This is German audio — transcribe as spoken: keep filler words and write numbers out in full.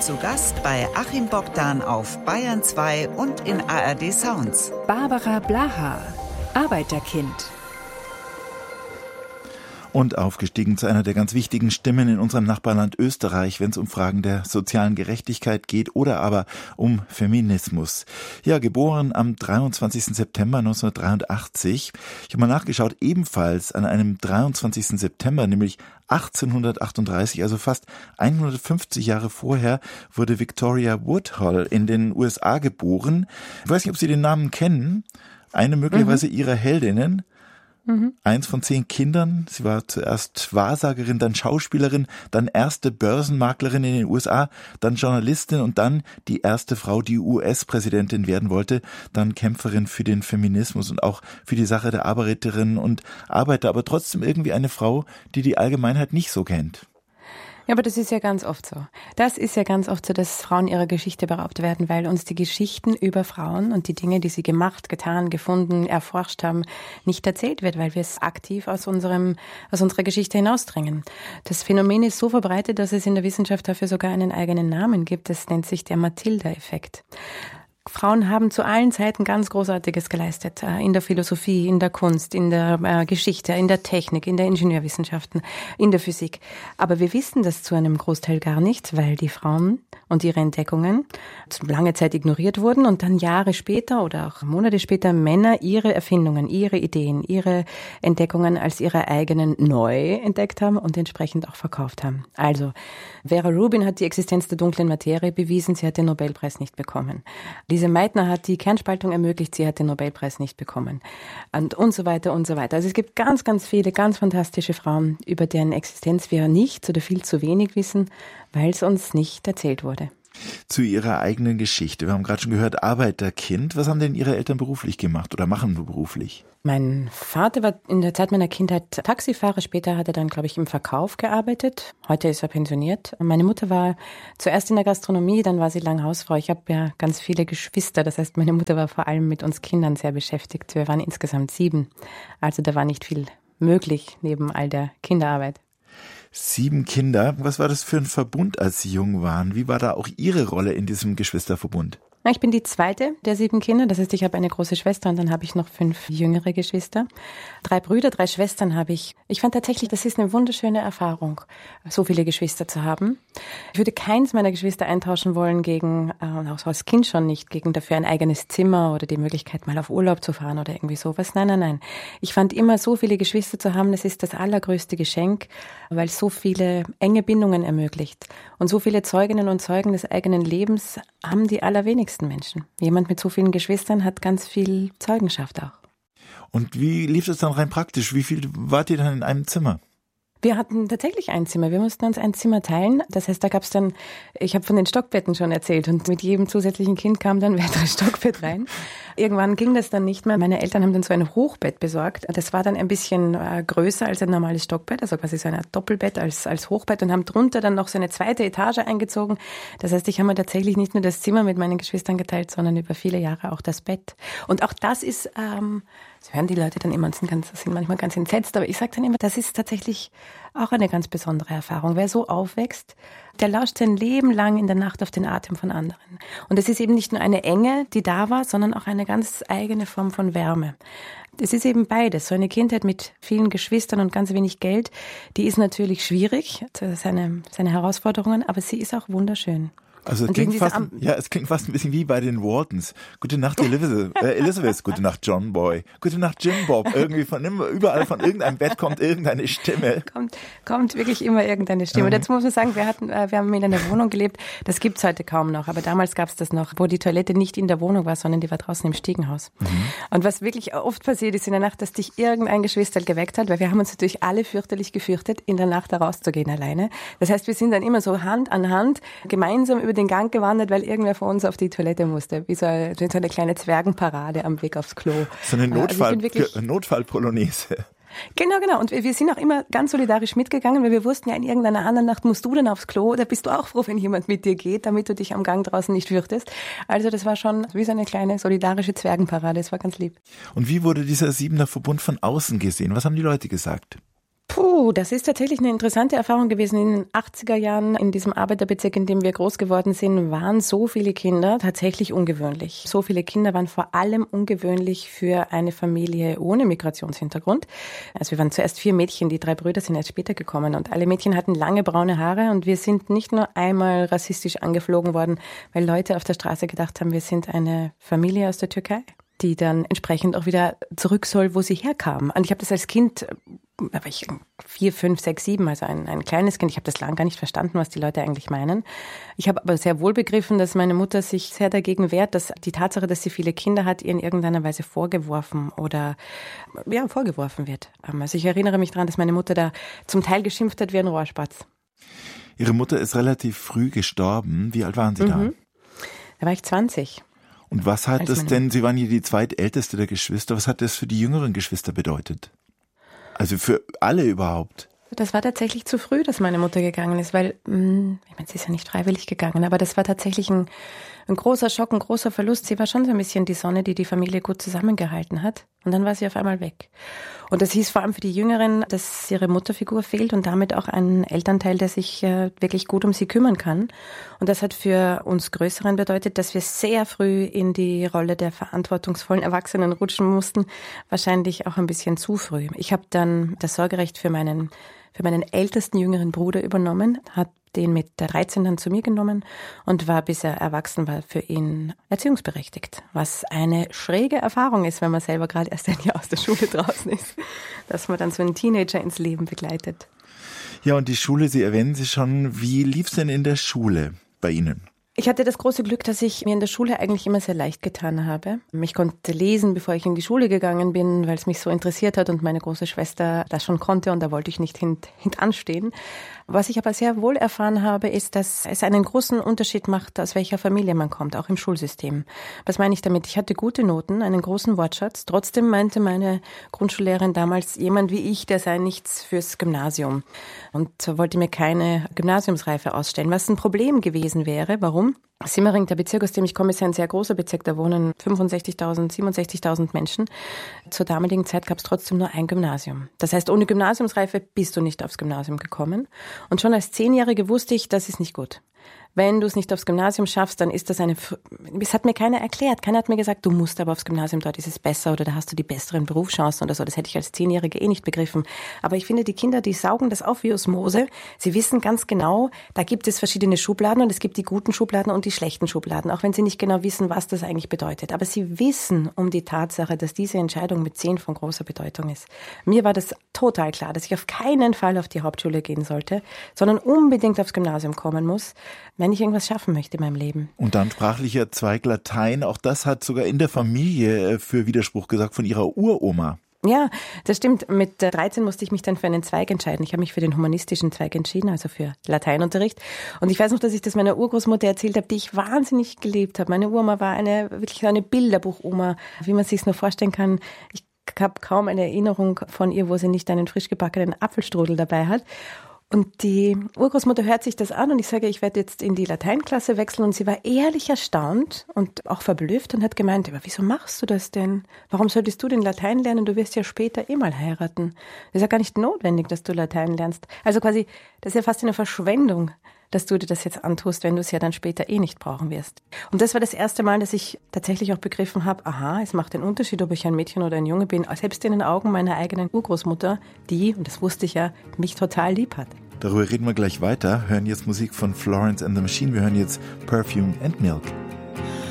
Zu Gast bei Achim Bogdan auf Bayern zwei und in A R D Sounds. Barbara Blaha, Arbeiterkind. Und aufgestiegen zu einer der ganz wichtigen Stimmen in unserem Nachbarland Österreich, wenn es um Fragen der sozialen Gerechtigkeit geht oder aber um Feminismus. Ja, geboren am dreiundzwanzigsten September neunzehnhundertdreiundachtzig. Ich habe mal nachgeschaut, ebenfalls an einem dreiundzwanzigsten September, nämlich achtzehnhundertachtunddreißig, also fast hundertfünfzig Jahre vorher, wurde Victoria Woodhull in den U S A geboren. Ich weiß nicht, ob Sie den Namen kennen. Eine möglicherweise mhm. ihrer Heldinnen. Mhm. Eins von zehn Kindern. Sie war zuerst Wahrsagerin, dann Schauspielerin, dann erste Börsenmaklerin in den U S A, dann Journalistin und dann die erste Frau, die U S-Präsidentin werden wollte, dann Kämpferin für den Feminismus und auch für die Sache der Arbeiterinnen und Arbeiter, aber trotzdem irgendwie eine Frau, die die Allgemeinheit nicht so kennt. Ja, aber das ist ja ganz oft so. Das ist ja ganz oft so, dass Frauen ihrer Geschichte beraubt werden, weil uns die Geschichten über Frauen und die Dinge, die sie gemacht, getan, gefunden, erforscht haben, nicht erzählt wird, weil wir es aktiv aus unserem, aus unserer Geschichte hinausdrängen. Das Phänomen ist so verbreitet, dass es in der Wissenschaft dafür sogar einen eigenen Namen gibt. Das nennt sich der Matilda-Effekt. Frauen haben zu allen Zeiten ganz Großartiges geleistet, in der Philosophie, in der Kunst, in der äh, Geschichte, in der Technik, in der Ingenieurwissenschaften, in der Physik. Aber wir wissen das zu einem Großteil gar nicht, weil die Frauen und ihre Entdeckungen lange Zeit ignoriert wurden und dann Jahre später oder auch Monate später Männer ihre Erfindungen, ihre Ideen, ihre Entdeckungen als ihre eigenen neu entdeckt haben und entsprechend auch verkauft haben. Also, Vera Rubin hat die Existenz der dunklen Materie bewiesen, sie hat den Nobelpreis nicht bekommen. Lise Meitner hat die Kernspaltung ermöglicht, sie hat den Nobelpreis nicht bekommen. Und, und so weiter und so weiter. Also es gibt ganz, ganz viele, ganz fantastische Frauen, über deren Existenz wir nichts oder viel zu wenig wissen, weil es uns nicht erzählt wurde. Zu Ihrer eigenen Geschichte. Wir haben gerade schon gehört, Arbeiterkind. Was haben denn Ihre Eltern beruflich gemacht oder machen beruflich? Mein Vater war in der Zeit meiner Kindheit Taxifahrer. Später hat er dann, glaube ich, im Verkauf gearbeitet. Heute ist er pensioniert. Meine Mutter war zuerst in der Gastronomie, dann war sie lang Hausfrau. Ich habe ja ganz viele Geschwister. Das heißt, meine Mutter war vor allem mit uns Kindern sehr beschäftigt. Wir waren insgesamt sieben. Also da war nicht viel möglich neben all der Kinderarbeit. Sieben Kinder. Was war das für ein Verbund, als Sie jung waren? Wie war da auch Ihre Rolle in diesem Geschwisterverbund? Ich bin die zweite der sieben Kinder. Das heißt, ich habe eine große Schwester und dann habe ich noch fünf jüngere Geschwister. Drei Brüder, drei Schwestern habe ich. Ich fand tatsächlich, das ist eine wunderschöne Erfahrung, so viele Geschwister zu haben. Ich würde keins meiner Geschwister eintauschen wollen gegen, äh, auch als Kind schon nicht, gegen dafür ein eigenes Zimmer oder die Möglichkeit, mal auf Urlaub zu fahren oder irgendwie sowas. Nein, nein, nein. Ich fand immer, so viele Geschwister zu haben, das ist das allergrößte Geschenk, weil es so viele enge Bindungen ermöglicht. Und so viele Zeuginnen und Zeugen des eigenen Lebens haben die allerwenigsten Menschen. Jemand mit so vielen Geschwistern hat ganz viel Zeugenschaft auch. Und wie lief das dann rein praktisch? Wie viel wart ihr dann in einem Zimmer? Wir hatten tatsächlich ein Zimmer. Wir mussten uns ein Zimmer teilen. Das heißt, da gab es dann, ich habe von den Stockbetten schon erzählt und mit jedem zusätzlichen Kind kam dann ein weiteres Stockbett rein. Irgendwann ging das dann nicht mehr. Meine Eltern haben dann so ein Hochbett besorgt. Das war dann ein bisschen äh, größer als ein normales Stockbett, also quasi so ein Doppelbett als, als Hochbett und haben drunter dann noch so eine zweite Etage eingezogen. Das heißt, ich habe mir tatsächlich nicht nur das Zimmer mit meinen Geschwistern geteilt, sondern über viele Jahre auch das Bett. Und auch das ist, ähm, das hören die Leute dann immer, sind, ganz, sind manchmal ganz entsetzt, aber ich sage dann immer, das ist tatsächlich auch eine ganz besondere Erfahrung. Wer so aufwächst, der lauscht sein Leben lang in der Nacht auf den Atem von anderen. Und es ist eben nicht nur eine Enge, die da war, sondern auch eine ganz eigene Form von Wärme. Es ist eben beides. So eine Kindheit mit vielen Geschwistern und ganz wenig Geld, die ist natürlich schwierig, seine, seine Herausforderungen, aber sie ist auch wunderschön. Also es klingt, fast, ja, es klingt fast ein bisschen wie bei den Waltons. Gute Nacht, Elizabeth. Äh, Elizabeth. Gute Nacht, John Boy. Gute Nacht, Jim Bob. Irgendwie von überall von irgendeinem Bett kommt irgendeine Stimme. Kommt, kommt wirklich immer irgendeine Stimme. Und jetzt muss man sagen, wir hatten, wir haben in einer Wohnung gelebt. Das gibt's heute kaum noch. Aber damals gab's das noch, wo die Toilette nicht in der Wohnung war, sondern die war draußen im Stiegenhaus. Mhm. Und was wirklich oft passiert ist in der Nacht, dass dich irgendein Geschwister geweckt hat, weil wir haben uns natürlich alle fürchterlich gefürchtet, in der Nacht da rauszugehen alleine. Das heißt, wir sind dann immer so Hand an Hand gemeinsam über den Gang gewandert, weil irgendwer von uns auf die Toilette musste. Wie so eine, so eine kleine Zwergenparade am Weg aufs Klo. So eine Notfall, also Notfallpolonaise. Genau, genau. Und wir, wir sind auch immer ganz solidarisch mitgegangen, weil wir wussten ja, in irgendeiner anderen Nacht musst du dann aufs Klo oder bist du auch froh, wenn jemand mit dir geht, damit du dich am Gang draußen nicht fürchtest. Also das war schon wie so eine kleine solidarische Zwergenparade. Das war ganz lieb. Und wie wurde dieser Siebener Verbund von außen gesehen? Was haben die Leute gesagt? Puh, das ist tatsächlich eine interessante Erfahrung gewesen. In den achtziger Jahren, in diesem Arbeiterbezirk, in dem wir groß geworden sind, waren so viele Kinder tatsächlich ungewöhnlich. So viele Kinder waren vor allem ungewöhnlich für eine Familie ohne Migrationshintergrund. Also wir waren zuerst vier Mädchen, die drei Brüder sind erst später gekommen und alle Mädchen hatten lange braune Haare und wir sind nicht nur einmal rassistisch angeflogen worden, weil Leute auf der Straße gedacht haben, wir sind eine Familie aus der Türkei, die dann entsprechend auch wieder zurück soll, wo sie herkam. Und ich habe das als Kind, da war ich vier, fünf, sechs, sieben, also ein, ein kleines Kind, ich habe das lange gar nicht verstanden, was die Leute eigentlich meinen. Ich habe aber sehr wohl begriffen, dass meine Mutter sich sehr dagegen wehrt, dass die Tatsache, dass sie viele Kinder hat, ihr in irgendeiner Weise vorgeworfen oder ja, vorgeworfen wird. Also ich erinnere mich daran, dass meine Mutter da zum Teil geschimpft hat wie ein Rohrspatz. Ihre Mutter ist relativ früh gestorben. Wie alt waren Sie da? Mhm. Da war ich zwanzig. Und was hat das denn, Sie waren hier die zweitälteste der Geschwister, was hat das für die jüngeren Geschwister bedeutet? Also für alle überhaupt? Das war tatsächlich zu früh, dass meine Mutter gegangen ist, weil, ich meine, sie ist ja nicht freiwillig gegangen, aber das war tatsächlich ein, ein großer Schock, ein großer Verlust. Sie war schon so ein bisschen die Sonne, die die Familie gut zusammengehalten hat. Und dann war sie auf einmal weg. Und das hieß vor allem für die Jüngeren, dass ihre Mutterfigur fehlt und damit auch ein Elternteil, der sich äh, wirklich gut um sie kümmern kann. Und das hat für uns Größeren bedeutet, dass wir sehr früh in die Rolle der verantwortungsvollen Erwachsenen rutschen mussten. Wahrscheinlich auch ein bisschen zu früh. Ich habe dann das Sorgerecht für meinen für meinen ältesten jüngeren Bruder übernommen, hat den mit dreizehn dann zu mir genommen und war, bis er erwachsen war, für ihn erziehungsberechtigt. Was eine schräge Erfahrung ist, wenn man selber gerade erst ein Jahr aus der Schule draußen ist, dass man dann so einen Teenager ins Leben begleitet. Ja, und die Schule, Sie erwähnen sie schon. Wie lief's denn in der Schule bei Ihnen? Ich hatte das große Glück, dass ich mir in der Schule eigentlich immer sehr leicht getan habe. Ich konnte lesen, bevor ich in die Schule gegangen bin, weil es mich so interessiert hat und meine große Schwester das schon konnte und da wollte ich nicht hint, hintanstehen. Was ich aber sehr wohl erfahren habe, ist, dass es einen großen Unterschied macht, aus welcher Familie man kommt, auch im Schulsystem. Was meine ich damit? Ich hatte gute Noten, einen großen Wortschatz. Trotzdem meinte meine Grundschullehrerin damals, jemand wie ich, der sei nichts fürs Gymnasium. Und wollte mir keine Gymnasiumsreife ausstellen, was ein Problem gewesen wäre. Warum? Simmering, der Bezirk, aus dem ich komme, ist ja ein sehr großer Bezirk. Da wohnen fünfundsechzigtausend, siebenundsechzigtausend Menschen. Zur damaligen Zeit gab es trotzdem nur ein Gymnasium. Das heißt, ohne Gymnasiumsreife bist du nicht aufs Gymnasium gekommen. Und schon als Zehnjährige wusste ich, das ist nicht gut. Wenn du es nicht aufs Gymnasium schaffst, dann ist das eine, es hat mir keiner erklärt. Keiner hat mir gesagt, du musst aber aufs Gymnasium, dort ist es besser oder da hast du die besseren Berufschancen oder so. Das hätte ich als Zehnjährige eh nicht begriffen. Aber ich finde, die Kinder, die saugen das auf wie Osmose. Sie wissen ganz genau, da gibt es verschiedene Schubladen und es gibt die guten Schubladen und die schlechten Schubladen, auch wenn sie nicht genau wissen, was das eigentlich bedeutet. Aber sie wissen um die Tatsache, dass diese Entscheidung mit zehn von großer Bedeutung ist. Mir war das total klar, dass ich auf keinen Fall auf die Hauptschule gehen sollte, sondern unbedingt aufs Gymnasium kommen muss, wenn ich irgendwas schaffen möchte in meinem Leben. Und dann sprachlicher Zweig Latein, auch das hat sogar in der Familie für Widerspruch gesagt von Ihrer Uroma. Ja, das stimmt. Mit dreizehn musste ich mich dann für einen Zweig entscheiden. Ich habe mich für den humanistischen Zweig entschieden, also für Lateinunterricht. Und ich weiß noch, dass ich das meiner Urgroßmutter erzählt habe, die ich wahnsinnig geliebt habe. Meine Uroma war eine wirklich eine Bilderbuchoma, wie man sich es nur vorstellen kann. Ich habe kaum eine Erinnerung von ihr, wo sie nicht einen frisch gebackenen Apfelstrudel dabei hat. Und die Urgroßmutter hört sich das an und ich sage, ich werde jetzt in die Lateinklasse wechseln und sie war ehrlich erstaunt und auch verblüfft und hat gemeint, aber wieso machst du das denn? Warum solltest du den Latein lernen? Du wirst ja später eh mal heiraten. Das ist ja gar nicht notwendig, dass du Latein lernst. Also quasi, das ist ja fast eine Verschwendung, dass du dir das jetzt antust, wenn du es ja dann später eh nicht brauchen wirst. Und das war das erste Mal, dass ich tatsächlich auch begriffen habe, aha, es macht den Unterschied, ob ich ein Mädchen oder ein Junge bin, selbst in den Augen meiner eigenen Urgroßmutter, die, und das wusste ich ja, mich total lieb hat. Darüber reden wir gleich weiter, hören jetzt Musik von Florence and the Machine, wir hören jetzt Perfume and Milk.